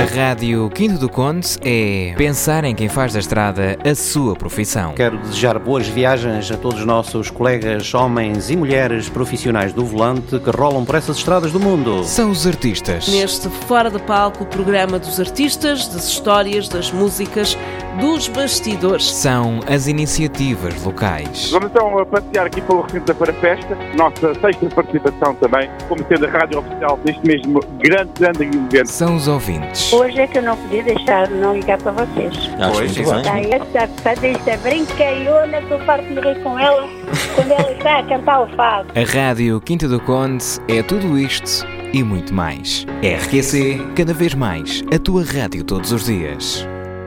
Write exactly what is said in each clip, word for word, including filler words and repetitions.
A Rádio Quinto do Conde é pensar em quem faz da estrada a sua profissão. Quero desejar boas viagens a todos os nossos colegas, homens e mulheres profissionais do volante que rolam por essas estradas do mundo. São os artistas. Neste Fora de Palco, o programa dos artistas, das histórias, das músicas, dos bastidores. São as iniciativas locais. Vamos então a passear aqui pelo recinto da Parafesta, nossa sexta participação também, como sendo a rádio oficial deste mesmo grande, grande evento. São os ouvintes. Hoje é que eu não podia deixar de não ligar para vocês. Acho muito bem. Está esta fadista brincalhona que eu parto de rir com ela quando ela está a cantar o fado. A Rádio Quinta do Conde é tudo isto e muito mais. R Q C, cada vez mais, a tua rádio todos os dias.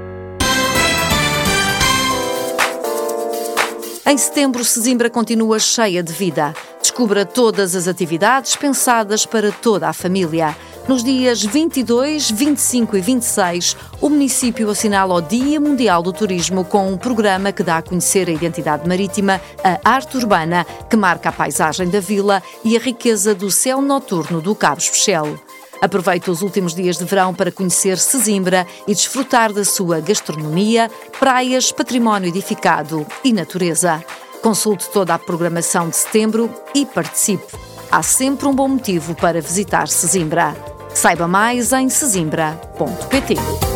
Em setembro, Sesimbra continua cheia de vida. Descubra todas as atividades pensadas para toda a família. Nos dias vinte e dois, vinte e cinco e vinte e seis, o município assinala o Dia Mundial do Turismo com um programa que dá a conhecer a identidade marítima, a arte urbana, que marca a paisagem da vila e a riqueza do céu noturno do Cabo Especial. Aproveite os últimos dias de verão para conhecer Sesimbra e desfrutar da sua gastronomia, praias, património edificado e natureza. Consulte toda a programação de setembro e participe. Há sempre um bom motivo para visitar Sesimbra. Saiba mais em sesimbra ponto pt.